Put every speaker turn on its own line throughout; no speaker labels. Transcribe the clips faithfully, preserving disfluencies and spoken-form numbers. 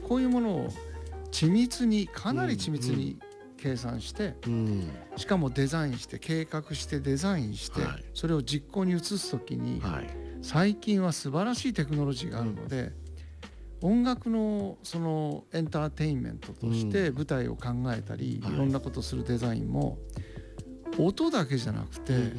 こういうものを緻密にかなり緻密に計算して、うん、しかもデザインして計画してデザインして、はい、それを実行に移すときに、はい、最近は素晴らしいテクノロジーがあるので、うん、音楽のそのエンターテインメントとして舞台を考えたり、うん、いろんなことをするデザインも音だけじゃなくて、うんうんうん、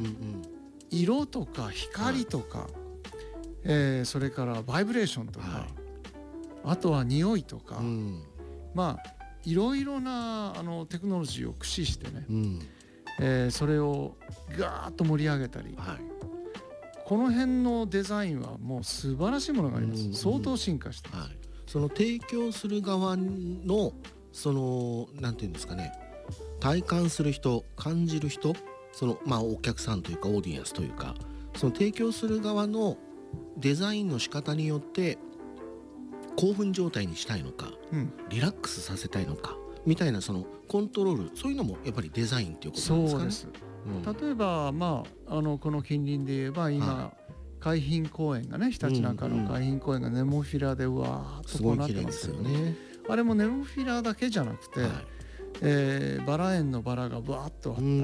色とか光とか、はい、えー、それからバイブレーションとか、はい、あとは匂いとか、うん、まあいろいろなあのテクノロジーを駆使してね、うん、えー、それをガーッと盛り上げたり、はい、この辺のデザインはもう素晴らしいものがあります、うん、相当進化してます、はい、
その提供する側のそのなんていうんですかね、体感する人、感じる人、そのまあお客さんというかオーディエンスというか、その提供する側のデザインの仕方によって興奮状態にしたいのか、うん、リラックスさせたいのかみたいな、そのコントロール、そういうのもやっぱりデザインっていうことなんですかね。
そうです、うん、例えば、まあ、あのこの近隣で言えば今、はい、海浜公園がね、ひたちなかの海浜公園がネモフィラでうわーっとこうなってますよね。あれもネモフィラだけじゃなくて、はい、えー、バラ園のバラがぶわーっとあったり、うん、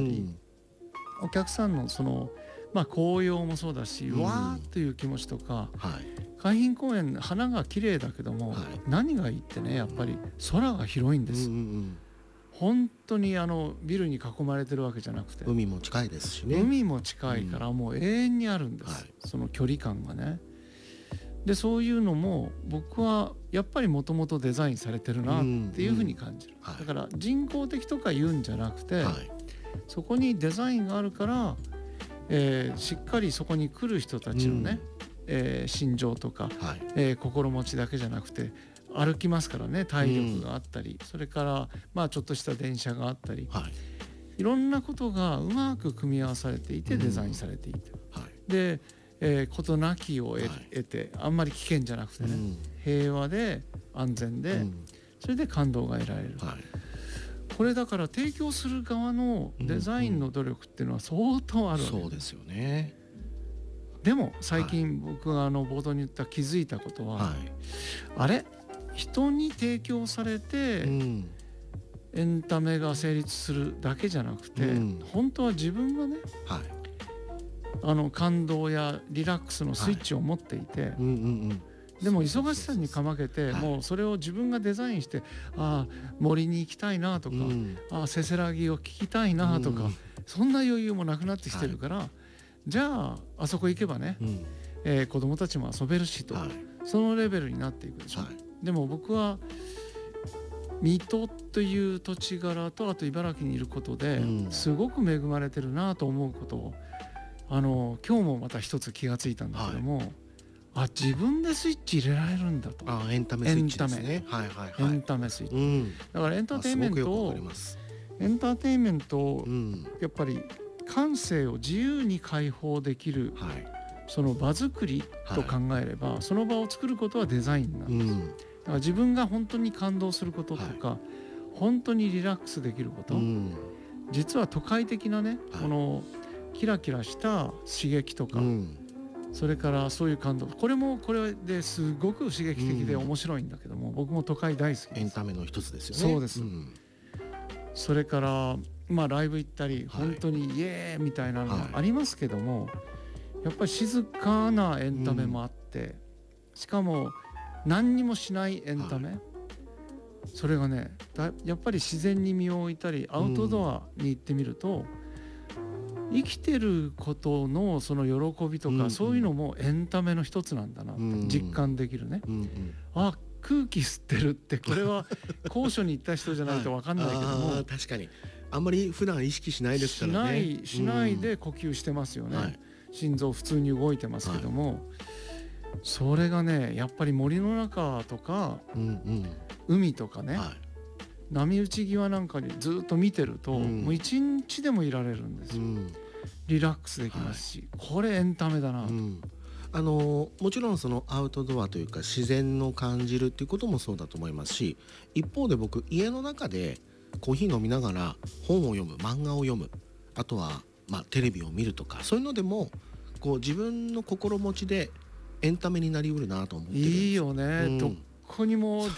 お客さんのその、まあ、紅葉もそうだし、うん、わーっていう気持ちとか、はい、海浜公園花が綺麗だけども、はい、何がいいってね、やっぱり空が広いんです、うんうんうん、本当にあのビルに囲まれてるわけじゃなくて、
海も近いですしね。
海も近いからもう永遠にあるんです、うん、その距離感がね。でそういうのも僕はやっぱりもともとデザインされてるなっていうふうに感じる、うんうん、だから人工的とか言うんじゃなくて、はい、そこにデザインがあるから、えー、しっかりそこに来る人たちのね、うん、えー、心情とか、はい、えー、心持ちだけじゃなくて歩きますからね、体力があったり、うん、それからまあちょっとした電車があったり、はい、いろんなことがうまく組み合わされていてデザインされていて、うん、はい、で、えー、事なきを 得,、はい、得てあんまり危険じゃなくてね、うん、平和で安全で、うん、それで感動が得られる、はい、これだから提供する側のデザインの努力っていうのは相当あるわけ、
うんうん、そうですよね。
でも最近僕があの冒頭に言った気づいたことは、はい、あれ人に提供されて、うん、エンタメが成立するだけじゃなくて、うん、本当は自分がね、はい、あの感動やリラックスのスイッチを持っていて、はい、うんうんうん、でも忙しさにかまけて、もうそれを自分がデザインして、ああ森に行きたいなとか、うん、ああせせらぎを聞きたいなとか、うん、そんな余裕もなくなってきてるから、はい、じゃああそこ行けばね、うん、えー、子供たちも遊べるしと、はい、そのレベルになっていくでしょ、はい、でも僕は水戸という土地柄とあと茨城にいることで、うん、すごく恵まれてるなと思うことをあの今日もまた一つ気がついたんだけども、はい、あ自分でスイッチ入れられるんだと。
あエンタメスイッチですね。はいはいはい、
エンタメスイッチ、うん、だからエンターテインメントをエンターテインメントをやっぱり感性を自由に解放できる、はい、その場作りと考えれば、はい、その場を作ることはデザインなんです、うん、だから自分が本当に感動することとか、はい、本当にリラックスできること、うん、実は都会的なね、はい、このキラキラした刺激とか、うん、それからそういう感動、これもこれですごく刺激的で面白いんだけども、うん、僕も都会大好きです。
エンタメの一つですよね。
そうです、うん、それからまあライブ行ったり、はい、本当にイエーイみたいなのがありますけども、はい、やっぱり静かなエンタメもあって、うん、しかも何にもしないエンタメ、はい、それがねだやっぱり自然に身を置いたりアウトドアに行ってみると、うん、生きてることのその喜びとか、うん、そういうのもエンタメの一つなんだなって実感できるね、うんうん、あ空気吸ってるってこれは高所に行った人じゃないと分かんないけども、
はい、あ確かにあんまり普段意識しないですからね。
しない、しないで呼吸してますよね、うん、心臓普通に動いてますけども、はい、それがねやっぱり森の中とか、うんうん、海とかね、はい、波打ち際なんかにずっと見てると、うん、もう一日でもいられるんですよ、うん、リラックスできますし、はい、これエンタメだなと、うん、
あのもちろんそのアウトドアというか自然の感じるっていうこともそうだと思いますし、一方で僕家の中でコーヒー飲みながら本を読む、漫画を読む、あとはまあテレビを見るとか、そういうのでもこう自分の心持ちでエンタメになりうるなと思ってるんです。
いいよね、うん、どこにも